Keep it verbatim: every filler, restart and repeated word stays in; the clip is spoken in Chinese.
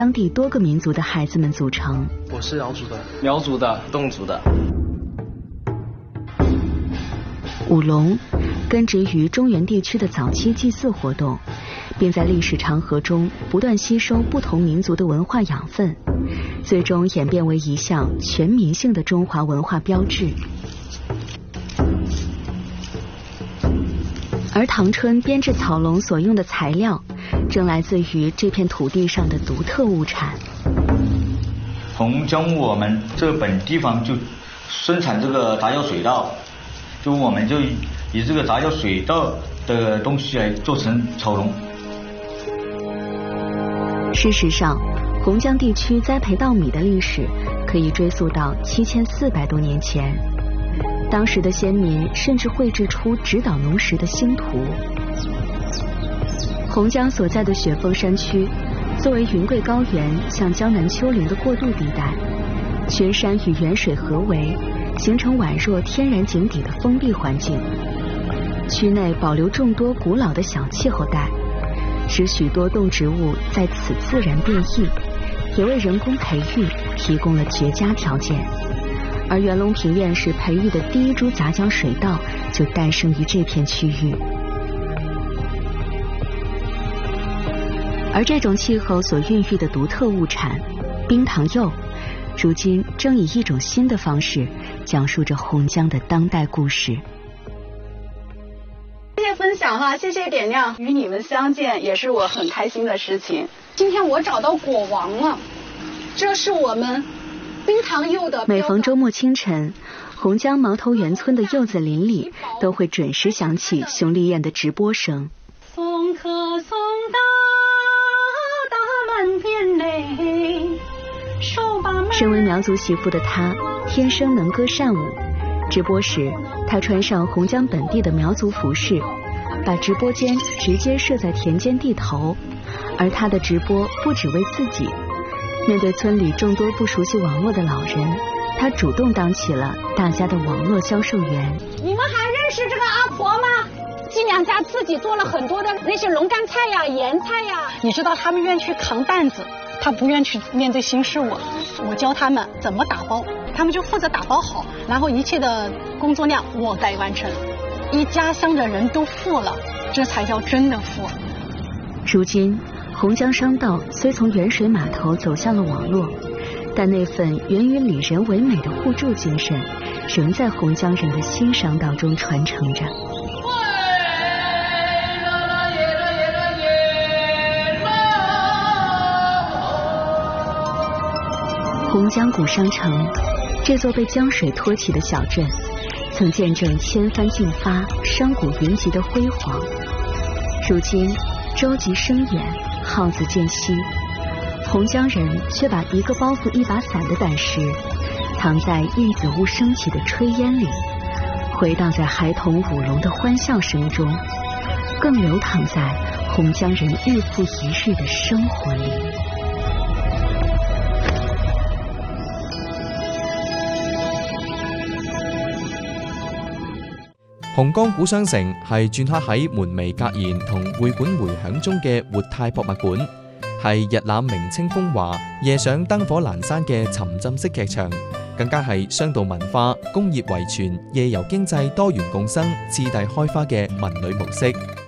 当地多个民族的孩子们组成。 我是瑶族的、 苗族的、侗族的。 舞龙根植于中原地区的早期祭祀活动，并在历史长河中不断吸收不同民族的文化养分，最终演变为一项全民性的中华文化标志。而唐春编制草龙所用的材料，正来自于这片土地上的独特物产。 洪江我们这本地方就生产这个杂交水稻，就我们就以这个杂交水稻的东西来做成草龙。 事实上，洪江地区栽培稻米的历史可以追溯到七千四百多年前。当时的先民甚至绘制出指导农时的星图。洪江所在的雪峰山区，作为云贵高原向江南丘陵的过渡地带，群山与原水合围，形成宛若天然井底的封闭环境。区内保留众多古老的小气候带，使许多动植物在此自然变异，也为人工培育提供了绝佳条件。而袁隆平院士培育的第一株杂交水稻就诞生于这片区域。而这种气候所孕育的独特物产冰糖柚，如今正以一种新的方式讲述着洪江的当代故事。 谢谢分享哈，谢谢点亮，与你们相见也是我很开心的事情。今天我找到果王了，这是我们冰糖柚的。 每逢周末清晨，洪江毛头园村的柚子林里都会准时响起熊丽燕的直播声。 送客送到大满天雷，手把门。 身为苗族媳妇的她，天生能歌善舞。直播时，她穿上洪江本地的苗族服饰，把直播间直接设在田间地头。而她的直播不只为自己，面对村里众多不熟悉网络的老人，她主动当起了大家的网络销售员。 你们还认识这个阿婆吗？季娘家自己做了很多的那些龙干菜呀、盐菜呀。你知道他们愿去扛担子，他不愿去面对新事物。我教他们怎么打包，他们就负责打包好，然后一切的工作量我来完成。一家乡的人都富了，这才叫真的富。 如今洪江商道虽从远水码头走向了网络，但那份源于里人为美的互助精神，仍在洪江人的新商道中传承着。洪江古商城，这座被江水托起的小镇，曾见证千帆竞发、商贾云集的辉煌。如今舟楫声远，号子渐稀，洪江人却把一个包袱一把伞的胆识藏在印子屋升起的炊烟里，回荡在孩童舞龙的欢笑声中，更流淌在洪江人日复一日的生活里。 洪江古商城係鑄刻喺門楣格言同會館迴響中嘅活態博物館，係日覽明清風華、夜賞燈火闌珊嘅沉浸式劇場，更加係商道文化、工業遺傳、夜遊經濟多元共生、次第開花嘅文旅模式。